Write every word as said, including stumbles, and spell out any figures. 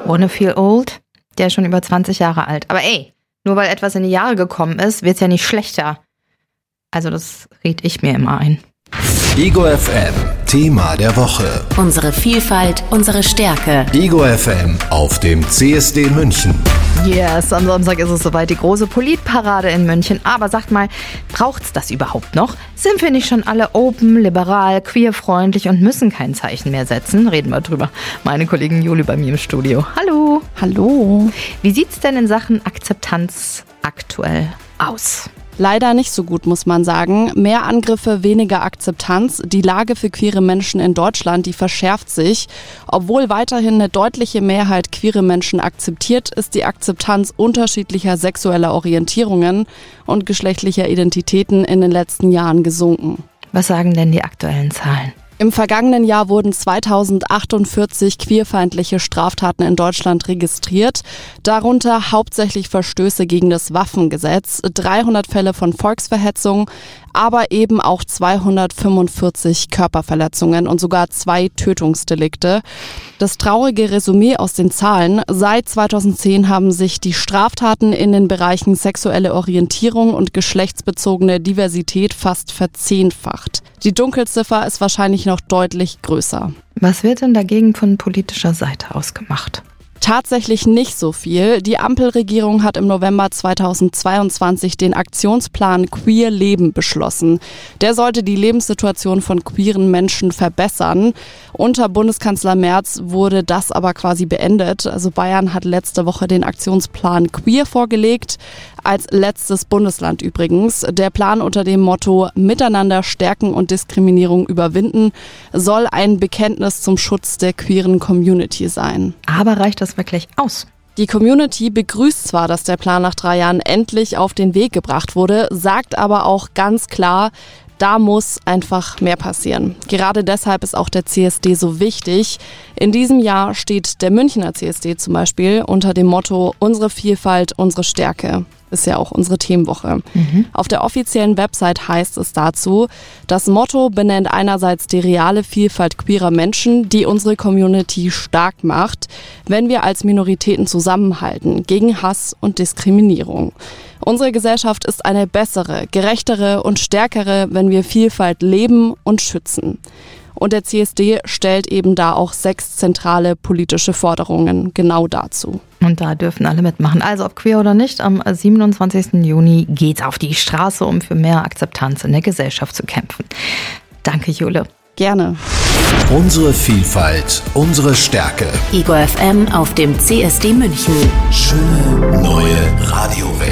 Wanna Feel Old, der ist schon über zwanzig Jahre alt. Aber ey, nur weil etwas in die Jahre gekommen ist, wird's ja nicht schlechter. Also das red ich mir immer ein. Ego F M, Thema der Woche. Unsere Vielfalt, unsere Stärke. Ego F M auf dem C S D München. Yes, am Samstag ist es soweit, die große Politparade in München. Aber sagt mal, braucht's das überhaupt noch? Sind wir nicht schon alle open, liberal, queerfreundlich und müssen kein Zeichen mehr setzen? Reden wir drüber. Meine Kollegin Juli bei mir im Studio. Hallo. Hallo. Wie sieht's denn in Sachen Akzeptanz aktuell aus? Leider nicht so gut, muss man sagen. Mehr Angriffe, weniger Akzeptanz. Die Lage für queere Menschen in Deutschland, die verschärft sich. Obwohl weiterhin eine deutliche Mehrheit queere Menschen akzeptiert, ist die Akzeptanz unterschiedlicher sexueller Orientierungen und geschlechtlicher Identitäten in den letzten Jahren gesunken. Was sagen denn die aktuellen Zahlen? Im vergangenen Jahr wurden zweitausendachtundvierzig queerfeindliche Straftaten in Deutschland registriert, darunter hauptsächlich Verstöße gegen das Waffengesetz, dreihundert Fälle von Volksverhetzung, aber eben auch zweihundertfünfundvierzig Körperverletzungen und sogar zwei Tötungsdelikte. Das traurige Resümee aus den Zahlen: Seit zweitausendzehn haben sich die Straftaten in den Bereichen sexuelle Orientierung und geschlechtsbezogene Diversität fast verzehnfacht. Die Dunkelziffer ist wahrscheinlich noch deutlich größer. Was wird denn dagegen von politischer Seite aus gemacht? Tatsächlich nicht so viel. Die Ampelregierung hat im November zweitausendzweiundzwanzig den Aktionsplan Queer Leben beschlossen. Der sollte die Lebenssituation von queeren Menschen verbessern. Unter Bundeskanzler Merz wurde das aber quasi beendet. Also Bayern hat letzte Woche den Aktionsplan Queer vorgelegt, als letztes Bundesland übrigens. Der Plan unter dem Motto Miteinander stärken und Diskriminierung überwinden soll ein Bekenntnis zum Schutz der queeren Community sein. Aber reicht das wirklich aus? Die Community begrüßt zwar, dass der Plan nach drei Jahren endlich auf den Weg gebracht wurde, sagt aber auch ganz klar, da muss einfach mehr passieren. Gerade deshalb ist auch der C S D so wichtig. In diesem Jahr steht der Münchner C S D zum Beispiel unter dem Motto Unsere Vielfalt, unsere Stärke. Ist ja auch unsere Themenwoche. Mhm. Auf der offiziellen Website heißt es dazu, das Motto benennt einerseits die reale Vielfalt queerer Menschen, die unsere Community stark macht, wenn wir als Minoritäten zusammenhalten gegen Hass und Diskriminierung. Unsere Gesellschaft ist eine bessere, gerechtere und stärkere, wenn wir Vielfalt leben und schützen. Und der C S D stellt eben da auch sechs zentrale politische Forderungen genau dazu. Und da dürfen alle mitmachen. Also ob queer oder nicht, am siebenundzwanzigsten Juni geht's auf die Straße, um für mehr Akzeptanz in der Gesellschaft zu kämpfen. Danke, Jule. Gerne. Unsere Vielfalt, unsere Stärke. Ego F M auf dem C S D München. Schön.